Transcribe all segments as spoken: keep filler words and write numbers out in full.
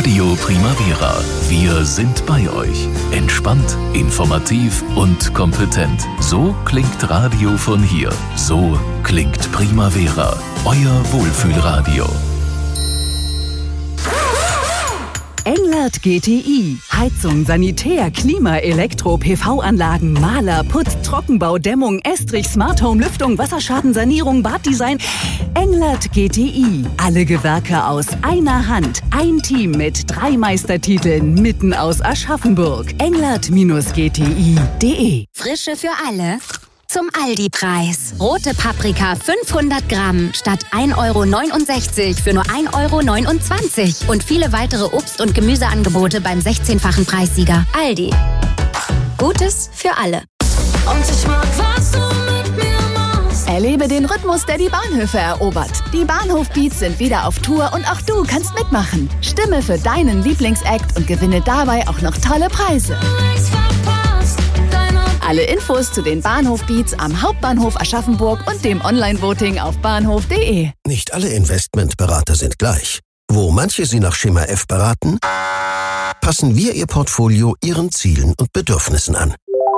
Radio Primavera. Wir sind bei euch. Entspannt, informativ und kompetent. So klingt Radio von hier. So klingt Primavera. Euer Wohlfühlradio. Englert G T I. Heizung, Sanitär, Klima, Elektro, P V-Anlagen, Maler, Putz, Trockenbau, Dämmung, Estrich, Smart Home, Lüftung, Wasserschadensanierung, Baddesign. Englert G T I. Alle Gewerke aus einer Hand. Ein Team mit drei Meistertiteln mitten aus Aschaffenburg. englert G T I punkt de. Frische für alle. Zum Aldi-Preis. Rote Paprika fünfhundert Gramm statt ein Euro neunundsechzig für nur ein Euro neunundzwanzig. Und viele weitere Obst- und Gemüseangebote beim sechzehnfachen Preissieger. Aldi. Gutes für alle. Und ich mag, was du mit mir machst. Erlebe den Rhythmus, der die Bahnhöfe erobert. Die Bahnhof-Beats sind wieder auf Tour und auch du kannst mitmachen. Stimme für deinen Lieblingsakt und gewinne dabei auch noch tolle Preise. Alle Infos zu den Bahnhof-Beats am Hauptbahnhof Aschaffenburg und dem Online-Voting auf bahnhof punkt de. Nicht alle Investmentberater sind gleich. Wo manche Sie nach Schema F beraten, passen wir Ihr Portfolio Ihren Zielen und Bedürfnissen an.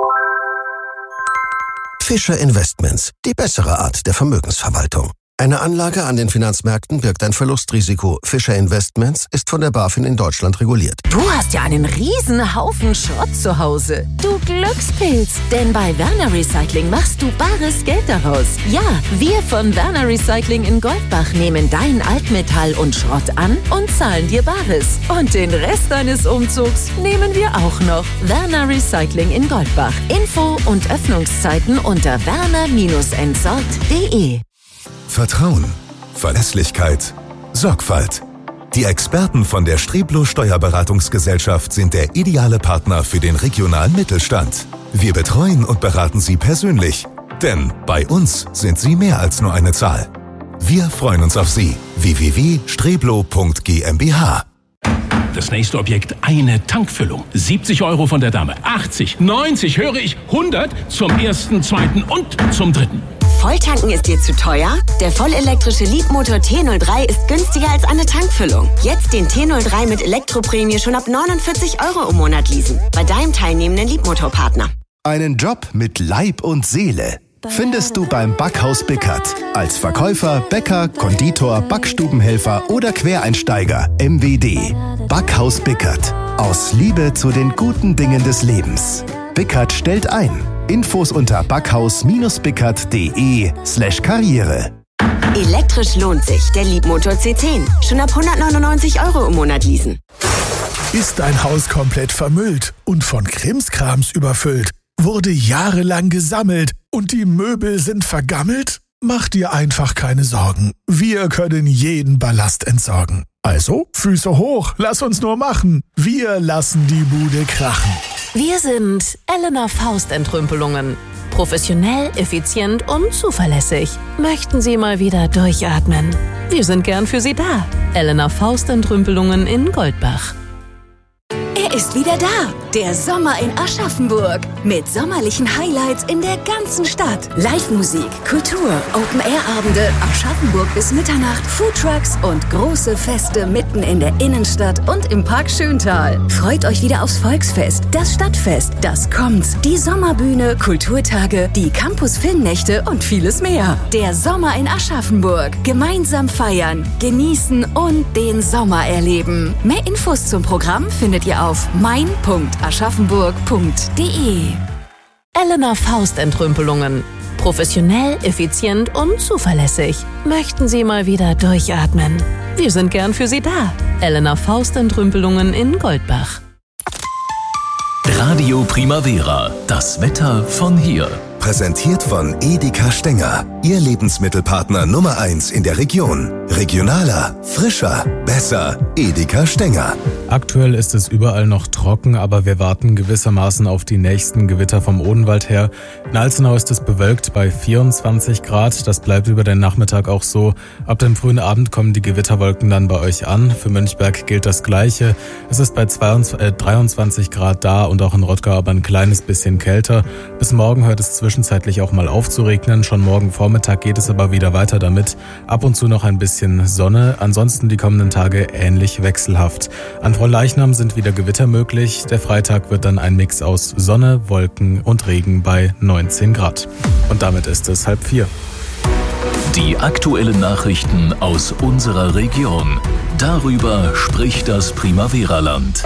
Fischer Investments, die bessere Art der Vermögensverwaltung. Eine Anlage an den Finanzmärkten birgt ein Verlustrisiko. Fischer Investments ist von der BaFin in Deutschland reguliert. Du hast ja einen riesen Haufen Schrott zu Hause. Du Glückspilz. Denn bei Werner Recycling machst du bares Geld daraus. Ja, wir von Werner Recycling in Goldbach nehmen dein Altmetall und Schrott an und zahlen dir Bares. Und den Rest deines Umzugs nehmen wir auch noch. Werner Recycling in Goldbach. Info und Öffnungszeiten unter werner entsorgt punkt de. Vertrauen, Verlässlichkeit, Sorgfalt. Die Experten von der Streblo Steuerberatungsgesellschaft sind der ideale Partner für den regionalen Mittelstand. Wir betreuen und beraten Sie persönlich, denn bei uns sind Sie mehr als nur eine Zahl. Wir freuen uns auf Sie. w w w punkt streblo punkt g m b h. Das nächste Objekt, eine Tankfüllung. siebzig Euro von der Dame. achtzig, neunzig, höre ich, hundert zum ersten, zweiten und zum dritten. Volltanken ist dir zu teuer? Der vollelektrische Leapmotor T null drei ist günstiger als eine Tankfüllung. Jetzt den T null drei mit Elektroprämie schon ab neunundvierzig Euro im Monat leasen. Bei deinem teilnehmenden Leapmotor-Partner. Einen Job mit Leib und Seele findest du beim Backhaus Bickert. Als Verkäufer, Bäcker, Konditor, Backstubenhelfer oder Quereinsteiger. M W D. Backhaus Bickert. Aus Liebe zu den guten Dingen des Lebens. Bickert stellt ein. Infos unter backhaus-bickert.de slash Karriere. Elektrisch lohnt sich. Der Leapmotor C zehn. Schon ab hundertneunundneunzig Euro im Monat leasen. Ist dein Haus komplett vermüllt und von Krimskrams überfüllt? Wurde jahrelang gesammelt und die Möbel sind vergammelt? Mach dir einfach keine Sorgen. Wir können jeden Ballast entsorgen. Also, Füße hoch, lass uns nur machen. Wir lassen die Bude krachen. Wir sind Elena Faust Entrümpelungen. Professionell, effizient und zuverlässig. Möchten Sie mal wieder durchatmen? Wir sind gern für Sie da. Elena Faust Entrümpelungen in Goldbach. Er ist wieder da, der Sommer in Aschaffenburg. Mit sommerlichen Highlights in der ganzen Stadt. Live-Musik, Kultur, Open-Air-Abende, Aschaffenburg bis Mitternacht, Foodtrucks und große Feste mitten in der Innenstadt und im Park Schöntal. Freut euch wieder aufs Volksfest, das Stadtfest, das kommt, die Sommerbühne, Kulturtage, die Campus-Filmnächte und vieles mehr. Der Sommer in Aschaffenburg. Gemeinsam feiern, genießen und den Sommer erleben. Mehr Infos zum Programm findet ihr auf mein punkt aschaffenburg punkt de. Elena Faust Entrümpelungen. Professionell, effizient und zuverlässig. Möchten Sie mal wieder durchatmen? Wir sind gern für Sie da. Elena Faust Entrümpelungen in Goldbach. Radio Primavera, das Wetter von hier. Präsentiert von Edeka Stenger, Ihr Lebensmittelpartner Nummer eins in der Region. Regionaler, frischer, besser. Edeka Stenger. Aktuell ist es überall noch trocken. trocken, aber wir warten gewissermaßen auf die nächsten Gewitter vom Odenwald her. In Alzenau ist es bewölkt bei vierundzwanzig Grad. Das bleibt über den Nachmittag auch so. Ab dem frühen Abend kommen die Gewitterwolken dann bei euch an. Für Mönchberg gilt das Gleiche. Es ist bei dreiundzwanzig Grad da und auch in Rottgau aber ein kleines bisschen kälter. Bis morgen hört es zwischenzeitlich auch mal auf zu regnen. Schon morgen Vormittag geht es aber wieder weiter damit. Ab und zu noch ein bisschen Sonne. Ansonsten die kommenden Tage ähnlich wechselhaft. An Fronleichnam sind wieder Gewitter möglich. Der Freitag wird dann ein Mix aus Sonne, Wolken und Regen bei neunzehn Grad. Und damit ist es halb vier. Die aktuellen Nachrichten aus unserer Region. Darüber spricht das Primavera-Land.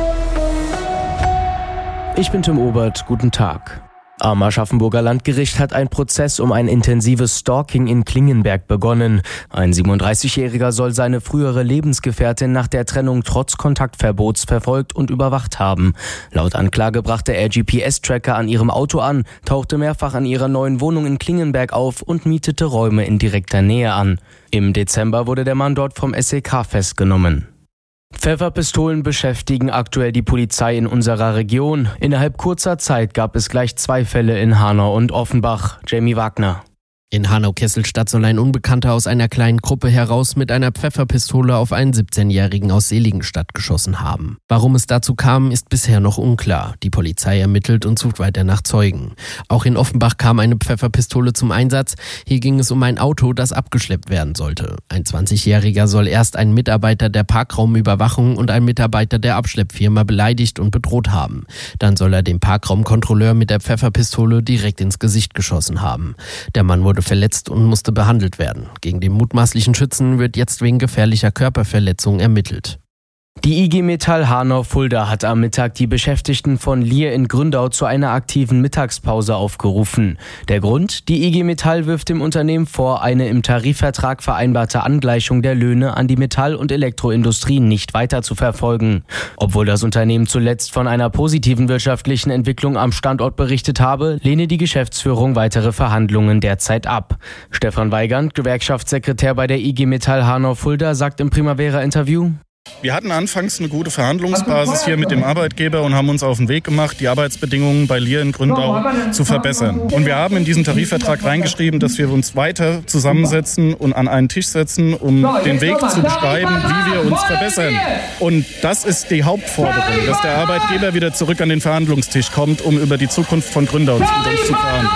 Ich bin Tim Obert, guten Tag. Am Aschaffenburger Landgericht hat ein Prozess um ein intensives Stalking in Klingenberg begonnen. Ein siebenunddreißigjähriger soll seine frühere Lebensgefährtin nach der Trennung trotz Kontaktverbots verfolgt und überwacht haben. Laut Anklage brachte er G P S-Tracker an ihrem Auto an, tauchte mehrfach an ihrer neuen Wohnung in Klingenberg auf und mietete Räume in direkter Nähe an. Im Dezember wurde der Mann dort vom S E K festgenommen. Pfefferpistolen beschäftigen aktuell die Polizei in unserer Region. Innerhalb kurzer Zeit gab es gleich zwei Fälle in Hanau und Offenbach. Jamie Wagner. In Hanau-Kesselstadt soll ein Unbekannter aus einer kleinen Gruppe heraus mit einer Pfefferpistole auf einen siebzehnjährigen aus Seligenstadt geschossen haben. Warum es dazu kam, ist bisher noch unklar. Die Polizei ermittelt und sucht weiter nach Zeugen. Auch in Offenbach kam eine Pfefferpistole zum Einsatz. Hier ging es um ein Auto, das abgeschleppt werden sollte. Ein zwanzigjähriger soll erst einen Mitarbeiter der Parkraumüberwachung und einen Mitarbeiter der Abschleppfirma beleidigt und bedroht haben. Dann soll er dem Parkraumkontrolleur mit der Pfefferpistole direkt ins Gesicht geschossen haben. Der Mann wurde verletzt und musste behandelt werden. Gegen den mutmaßlichen Schützen wird jetzt wegen gefährlicher Körperverletzung ermittelt. Die I G Metall Hanau-Fulda hat am Mittag die Beschäftigten von Lear in Gründau zu einer aktiven Mittagspause aufgerufen. Der Grund? Die I G Metall wirft dem Unternehmen vor, eine im Tarifvertrag vereinbarte Angleichung der Löhne an die Metall- und Elektroindustrie nicht weiter zu verfolgen. Obwohl das Unternehmen zuletzt von einer positiven wirtschaftlichen Entwicklung am Standort berichtet habe, lehne die Geschäftsführung weitere Verhandlungen derzeit ab. Stefan Weigand, Gewerkschaftssekretär bei der I G Metall Hanau-Fulda, sagt im Primavera-Interview: Wir hatten anfangs eine gute Verhandlungsbasis hier mit dem Arbeitgeber und haben uns auf den Weg gemacht, die Arbeitsbedingungen bei Lear in Gründau zu verbessern. Und wir haben in diesen Tarifvertrag reingeschrieben, dass wir uns weiter zusammensetzen und an einen Tisch setzen, um den Weg zu beschreiben, wie wir uns verbessern. Und das ist die Hauptforderung, dass der Arbeitgeber wieder zurück an den Verhandlungstisch kommt, um über die Zukunft von Gründau mit uns zu verhandeln.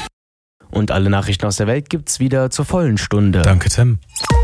Und alle Nachrichten aus der Welt gibt's wieder zur vollen Stunde. Danke, Tim.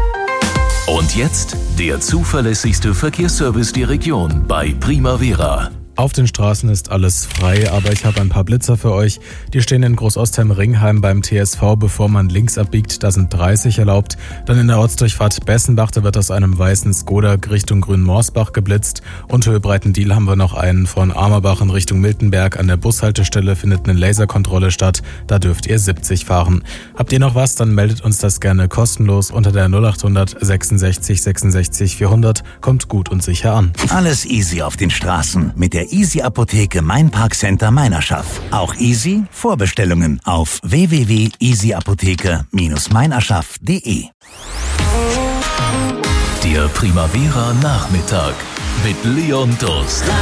Und jetzt der zuverlässigste Verkehrsservice der Region bei Primavera. Auf den Straßen ist alles frei, aber ich habe ein paar Blitzer für euch. Die stehen in Großostheim-Ringheim beim T S V, bevor man links abbiegt. Da sind dreißig erlaubt. Dann in der Ortsdurchfahrt Bessenbach, da wird aus einem weißen Skoda Richtung Grünmorsbach geblitzt. Und Höhe Breitendiel haben wir noch einen von Amerbach in Richtung Miltenberg. An der Bushaltestelle findet eine Laserkontrolle statt. Da dürft ihr siebzig fahren. Habt ihr noch was, dann meldet uns das gerne kostenlos unter der null acht hundert sechsundsechzig sechsundsechzig vierhundert. Kommt gut und sicher an. Alles easy auf den Straßen mit der Easy Apotheke Mein Parkcenter Meinerschaft. Auch easy Vorbestellungen auf w w w punkt easy apotheke Bindestrich meinerschaft punkt de. Der Primavera Nachmittag mit Leon Durst.